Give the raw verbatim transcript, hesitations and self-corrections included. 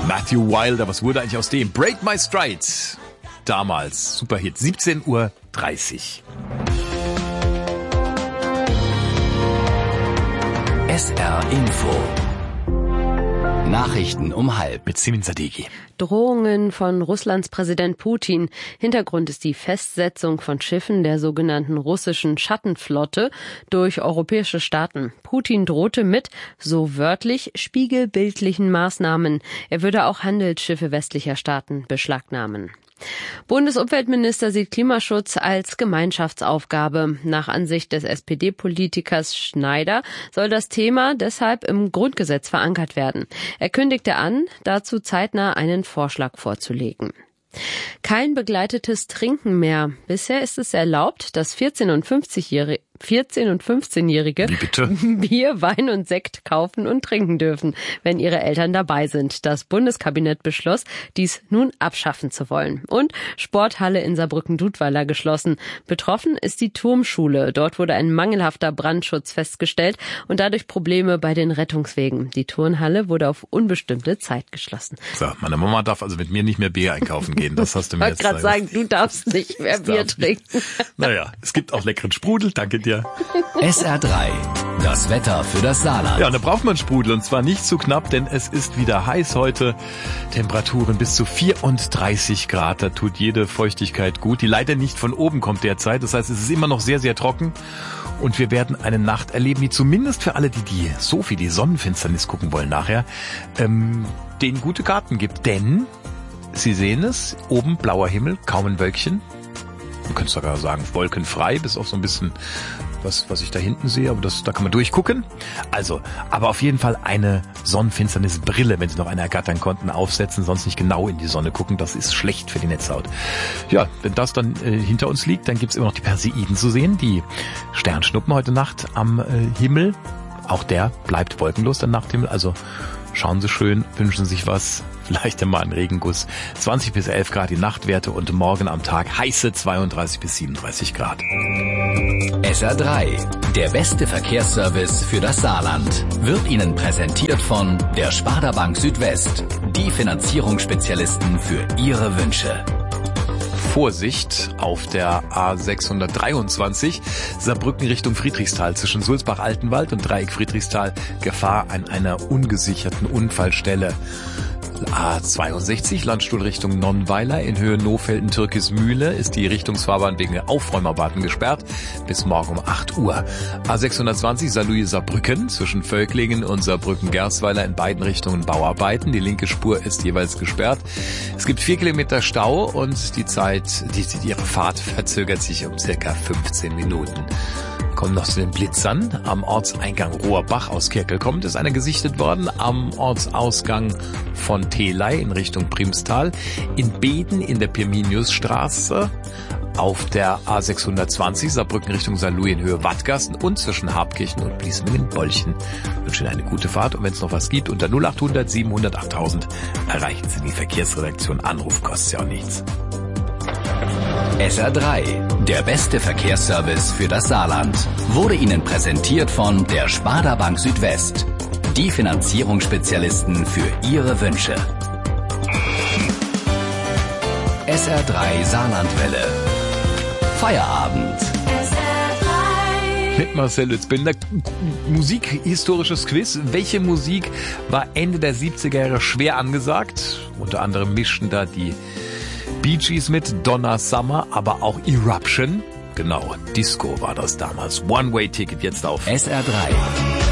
Matthew Wilder, was wurde eigentlich aus dem? Break My Stride. Damals, Superhit, siebzehn Uhr dreißig. S R Info. Nachrichten um halb mit Simin Sadeghi. Drohungen von Russlands Präsident Putin. Hintergrund ist die Festsetzung von Schiffen der sogenannten russischen Schattenflotte durch europäische Staaten. Putin drohte mit, so wörtlich, spiegelbildlichen Maßnahmen. Er würde auch Handelsschiffe westlicher Staaten beschlagnahmen. Bundesumweltminister sieht Klimaschutz als Gemeinschaftsaufgabe. Nach Ansicht des S P D-Politikers Schneider soll das Thema deshalb im Grundgesetz verankert werden. Er kündigte an, dazu zeitnah einen Vorschlag vorzulegen. Kein begleitetes Trinken mehr. Bisher ist es erlaubt, dass vierzehn- und fünfzigjährige vierzehn- und fünfzehnjährige Wie bitte? Bier, Wein und Sekt kaufen und trinken dürfen, wenn ihre Eltern dabei sind. Das Bundeskabinett beschloss, dies nun abschaffen zu wollen. Und Sporthalle in Saarbrücken-Dudweiler geschlossen. Betroffen ist die Turmschule. Dort wurde ein mangelhafter Brandschutz festgestellt und dadurch Probleme bei den Rettungswegen. Die Turnhalle wurde auf unbestimmte Zeit geschlossen. So, meine Mama darf also mit mir nicht mehr Bier einkaufen gehen. Das hast du mir Ich jetzt wollte gerade sagen, du darfst nicht mehr Bier trinken. Naja, es gibt auch leckeren Sprudel. Danke dir. S R drei. Das Wetter für das Saarland. Ja, und da braucht man Sprudel und zwar nicht zu knapp, denn es ist wieder heiß heute. Temperaturen bis zu vierunddreißig Grad, da tut jede Feuchtigkeit gut, die leider nicht von oben kommt derzeit. Das heißt, es ist immer noch sehr, sehr trocken und wir werden eine Nacht erleben, die zumindest für alle, die die so viel die Sonnenfinsternis gucken wollen nachher, ähm, denen gute Karten gibt. Denn, Sie sehen es, oben blauer Himmel, kaum ein Wölkchen. Man könnte sogar sagen, wolkenfrei, bis auf so ein bisschen was, was ich da hinten sehe, aber das, da kann man durchgucken. Also, aber auf jeden Fall eine Sonnenfinsternisbrille, wenn Sie noch eine ergattern konnten, aufsetzen, sonst nicht genau in die Sonne gucken, das ist schlecht für die Netzhaut. Ja, wenn das dann äh, hinter uns liegt, dann gibt's immer noch die Perseiden zu sehen, die Sternschnuppen heute Nacht am äh, Himmel. Auch der bleibt wolkenlos, der Nachthimmel, also schauen Sie schön, wünschen sich was, vielleicht einmal einen Regenguss. zwanzig bis elf Grad die Nachtwerte und morgen am Tag heiße zweiunddreißig bis siebenunddreißig Grad. S R drei, der beste Verkehrsservice für das Saarland, wird Ihnen präsentiert von der Sparda Bank Südwest, die Finanzierungsspezialisten für Ihre Wünsche. Vorsicht auf der A sechshundertdreiundzwanzig, Saarbrücken Richtung Friedrichsthal zwischen Sulzbach-Altenwald und Dreieck Friedrichsthal, Gefahr an einer ungesicherten Unfallstelle. A zweiundsechzig, Landstuhl Richtung Nonnweiler in Höhe Nohfelden-Türkismühle ist die Richtungsfahrbahn wegen Aufräumarbeiten gesperrt bis morgen um acht Uhr. A sechshundertzwanzig, Saarlouis-Saarbrücken zwischen Völklingen und Saarbrücken-Gersweiler in beiden Richtungen Bauarbeiten. Die linke Spur ist jeweils gesperrt. Es gibt vier Kilometer Stau und die Zeit, die, die, ihre Fahrt verzögert sich um circa fünfzehn Minuten. Kommen noch zu den Blitzern. Am Ortseingang Rohrbach aus Kirkel kommt, ist einer gesichtet worden. Am Ortsausgang von Telei in Richtung Primstal. In Beden in der Pirminiusstraße. Auf der A sechshundertzwanzig Saarbrücken Richtung Saarlouis in Höhe Wattgassen und zwischen Habkirchen und Bliesmingen-Bolchen. Ich wünsche Ihnen eine gute Fahrt und wenn es noch was gibt, unter null achthundert siebenhundert achttausend erreichen Sie die Verkehrsredaktion. Anruf kostet ja auch nichts. S R drei, der beste Verkehrsservice für das Saarland, wurde Ihnen präsentiert von der Sparda Bank Südwest, die Finanzierungsspezialisten für Ihre Wünsche. S R drei Saarlandwelle. Feierabend. Mit Marcel Lützbinder. Musikhistorisches Quiz. Welche Musik war Ende der siebziger Jahre schwer angesagt? Unter anderem mischten da die Bee Gees mit, Donna Summer, aber auch Eruption. Genau, Disco war das damals. One-Way-Ticket jetzt auf S R drei.